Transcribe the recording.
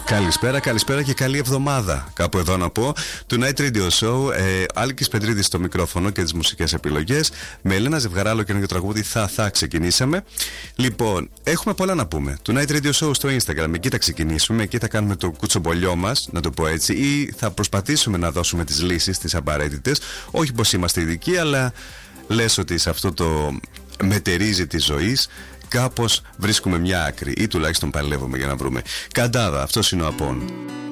Καλησπέρα και καλή εβδομάδα. Κάπου εδώ να πω. Tonight Radio Show, Άλκης Πετρίδης στο μικρόφωνο και τις μουσικές επιλογές. Με Ελένα Ζευγαράλο και ένα τραγούδι θα ξεκινήσαμε. Λοιπόν, έχουμε πολλά να πούμε. Tonight Radio Show στο Instagram. Εκεί θα ξεκινήσουμε, εκεί θα κάνουμε το κουτσομπολιό μας, να το πω έτσι, ή θα προσπαθήσουμε να δώσουμε τις λύσεις, τις απαραίτητες. Όχι πως είμαστε ειδικοί, αλλά λες ότι σε αυτό το μετερίζει της ζωής κάπως βρίσκουμε μια άκρη ή τουλάχιστον παλεύουμε για να βρούμε. Καντάδα, αυτός είναι ο Απόν.